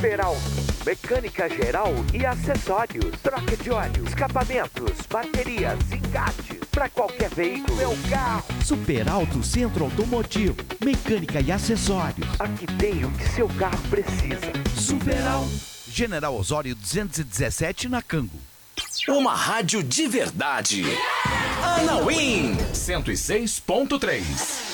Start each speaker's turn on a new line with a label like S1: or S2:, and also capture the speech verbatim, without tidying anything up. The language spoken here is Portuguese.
S1: Super Alto, mecânica geral e acessórios, troca de óleo, escapamentos, baterias, engates, para qualquer veículo é o carro.
S2: Super Alto Centro Automotivo, mecânica e acessórios.
S1: Aqui tem o que seu carro precisa.
S2: Super Alto. General Osório duzentos e dezessete na Cango.
S3: Uma rádio de verdade. Anauim cento e seis ponto três.